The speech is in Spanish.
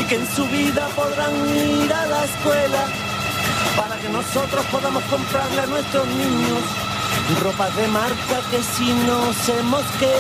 que en su vida podrán ir a la escuela, para que nosotros podamos comprarle a nuestros niños ropa de marca que si nos hemos quedado